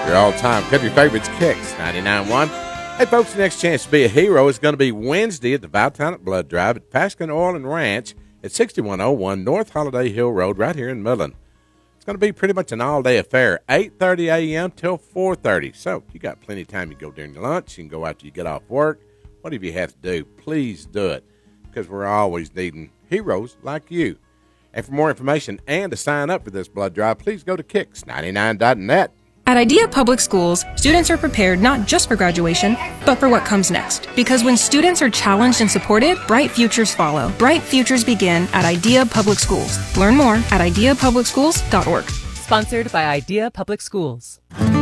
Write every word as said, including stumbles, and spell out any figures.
Your all-time country favorites, Kicks ninety-nine point one. Hey, folks, the next chance to be a hero is going to be Wednesday at the Valtalent Blood Drive at Paskin Oil and Ranch at sixty-one oh one North Holiday Hill Road right here in Midland. It's going to be pretty much an all-day affair, eight thirty a.m. till four thirty. So you got plenty of time. You can go during your lunch. You can go after you get off work. Whatever you have to do, please do it because we're always needing heroes like you. And for more information and to sign up for this blood drive, please go to kicks ninety-nine dot net. At IDEA Public Schools, students are prepared not just for graduation, but for what comes next. Because when students are challenged and supported, bright futures follow. Bright futures begin at IDEA Public Schools. Learn more at idea public schools dot org. Sponsored by IDEA Public Schools.